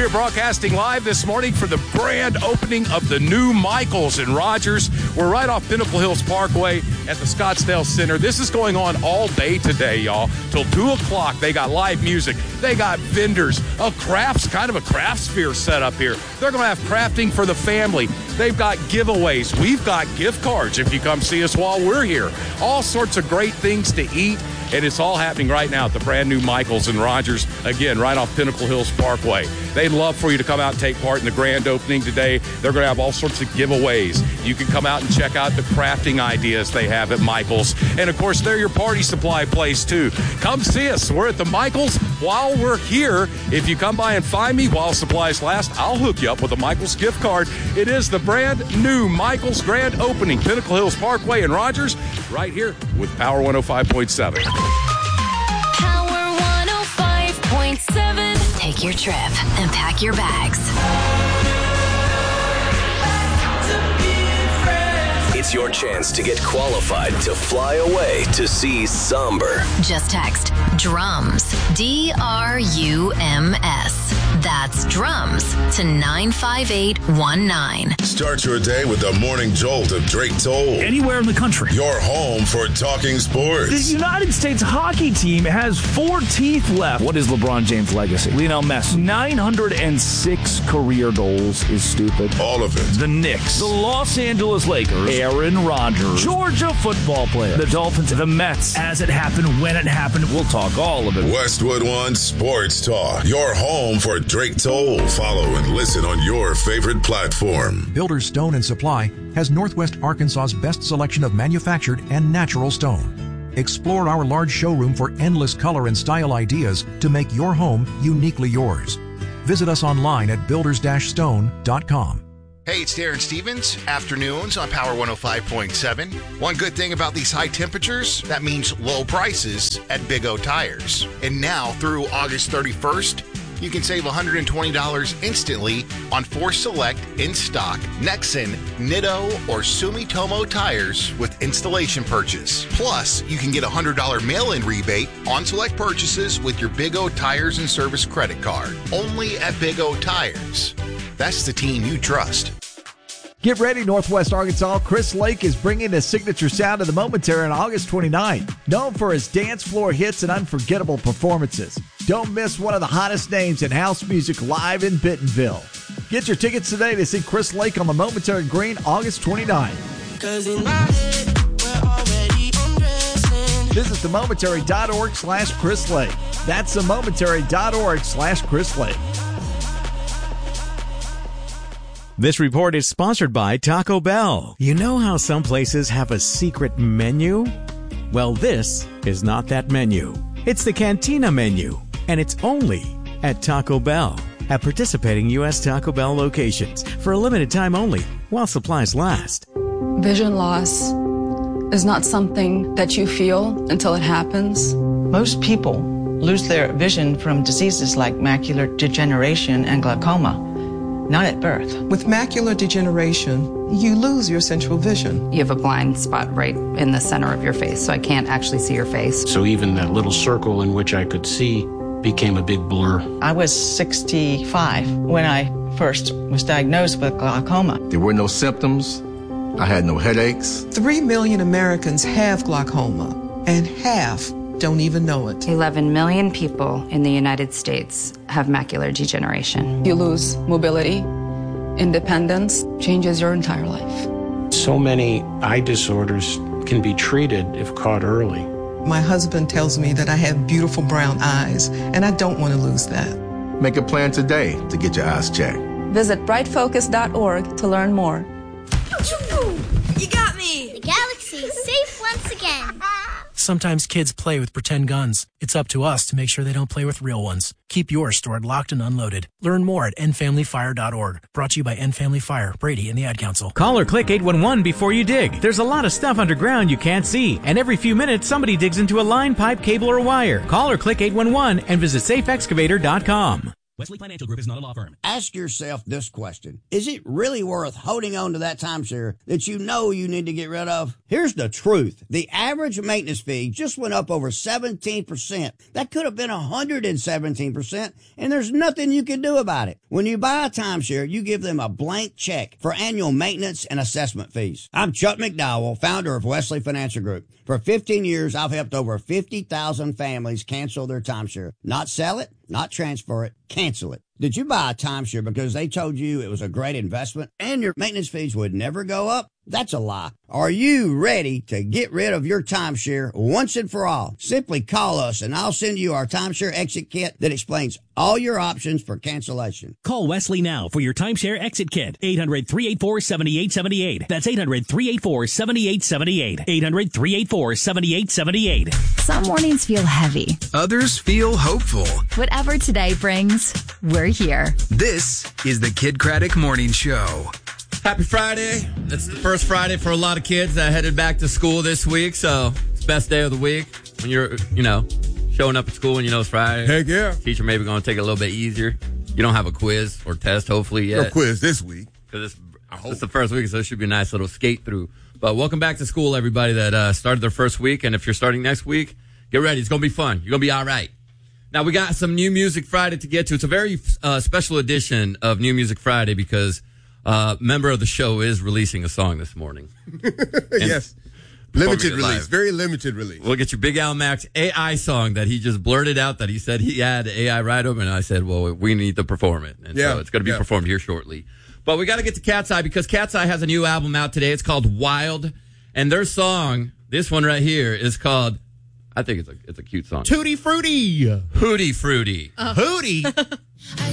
We're broadcasting live this morning for the grand opening of the new Michaels in Rogers. We're right off Pinnacle Hills Parkway at the Scottsdale Center. This is going on all day today, y'all, till 2 o'clock. They got live music. They got vendors, kind of a crafts fair set up here. They're going to have crafting for the family. They've got giveaways. We've got gift cards if you come see us while we're here. All sorts of great things to eat, and it's all happening right now at the brand new Michaels in Rogers. Again, right off Pinnacle Hills Parkway. They'd love for you to come out and take part in the grand opening today. They're going to have all sorts of giveaways. You can come out and check out the crafting ideas they have at Michaels. And, of course, they're your party supply place, too. Come see us. We're at the Michaels while we're here. If you come by and find me while supplies last, I'll hook you up with a Michaels gift card. It is the brand new Michaels grand opening, Pinnacle Hills Parkway in Rogers, right here with Power 105.7. Power 105.7. Take your trip and pack your bags. It's your chance to get qualified to fly away to see Somber. Just text DRUMS, DRUMS. That's DRUMS to 95819. Start your day with the morning jolt of Drake Toll. Anywhere in the country. Your home for talking sports. The United States hockey team has 4 teeth left. What is LeBron James' legacy? Lionel Messi. 906 career goals is stupid. All of it. The Knicks. The Los Angeles Lakers. Aaron Rodgers. Georgia football player. The Dolphins. The Mets. As it happened, when it happened, we'll talk all of it. Westwood One Sports Talk. Your home for Drake Toll. Follow and listen on your favorite platform. Builders Stone and Supply has Northwest Arkansas's best selection of manufactured and natural stone. Explore our large showroom for endless color and style ideas to make your home uniquely yours. Visit us online at builders-stone.com. Hey, it's Darren Stevens. Afternoons on Power 105.7. One good thing about these high temperatures, that means low prices at Big O Tires. And now through August 31st, you can save $120 instantly on 4 select in-stock Nexen, Nitto, or Sumitomo tires with installation purchase. Plus, you can get a $100 mail-in rebate on select purchases with your Big O Tires and Service credit card. Only at Big O Tires. That's the team you trust. Get ready, Northwest Arkansas. Chris Lake is bringing his signature sound to the Momentary on August 29th. Known for his dance floor hits and unforgettable performances. Don't miss one of the hottest names in house music live in Bentonville. Get your tickets today to see Chris Lake on the Momentary Green August 29th. Visit themomentary.org/Chris Lake. That's themomentary.org/Chris Lake. This report is sponsored by Taco Bell. You know how some places have a secret menu? Well, this is not that menu. It's the Cantina menu, and it's only at Taco Bell. At participating U.S. Taco Bell locations for a limited time only, while supplies last. Vision loss is not something that you feel until it happens. Most people lose their vision from diseases like macular degeneration and glaucoma. Not at birth. With macular degeneration, you lose your central vision. You have a blind spot right in the center of your face, so I can't actually see your face. So even that little circle in which I could see became a big blur. I was 65 when I first was diagnosed with glaucoma. There were no symptoms. I had no headaches. 3 million Americans have glaucoma, and half don't even know it. 11 million people in the United States have macular degeneration. You lose mobility, independence, changes your entire life. So many eye disorders can be treated if caught early. My husband tells me that I have beautiful brown eyes, and I don't want to lose that. Make a plan today to get your eyes checked. Visit brightfocus.org to learn more. You got me! The galaxy is safe once again. Sometimes kids play with pretend guns. It's up to us to make sure they don't play with real ones. Keep yours stored locked and unloaded. Learn more at endfamilyfire.org. Brought to you by End Family Fire, Brady, and the Ad Council. Call or click 811 before you dig. There's a lot of stuff underground you can't see, and every few minutes somebody digs into a line, pipe, cable, or wire. Call or click 811 and visit safeexcavator.com. Wesley Financial Group is not a law firm. Ask yourself this question. Is it really worth holding on to that timeshare that you know you need to get rid of? Here's the truth. The average maintenance fee just went up over 17%. That could have been 117%, and there's nothing you can do about it. When you buy a timeshare, you give them a blank check for annual maintenance and assessment fees. I'm Chuck McDowell, founder of Wesley Financial Group. For 15 years, I've helped over 50,000 families cancel their timeshare. Not sell it, not transfer it, cancel it. Did you buy a timeshare because they told you it was a great investment and your maintenance fees would never go up? That's a lie. Are you ready to get rid of your timeshare once and for all? Simply call us and I'll send you our timeshare exit kit that explains all your options for cancellation. Call Wesley now for your timeshare exit kit. 800-384-7878. That's 800-384-7878. 800-384-7878. Some mornings feel heavy. Others feel hopeful. Whatever today brings, we're here. This is the Kid Craddock Morning Show. Happy Friday. It's the first Friday for a lot of kids that headed back to school this week, so it's the best day of the week when you're, showing up at school and you know it's Friday. Heck yeah. Teacher maybe going to take it a little bit easier. You don't have a quiz or test, hopefully, yet. No quiz this week. Because it's the first week, so it should be a nice little skate through. But welcome back to school, everybody that started their first week, and if you're starting next week, get ready. It's going to be fun. You're going to be all right. Now, we got some New Music Friday to get to. It's a very special edition of New Music Friday because member of the show is releasing a song this morning. Yes. Limited release. Very limited release. We'll get your Big Al Max AI song that he just blurted out that he said he had AI write him, and I said, well, we need to perform it. And so it's going to be performed here shortly. But we got to get to Cat's Eye because Cat's Eye has a new album out today. It's called Wild. And their song, this one right here, is called, I think it's a cute song. Tutti Frutti. Hootie Fruity. Hootie. I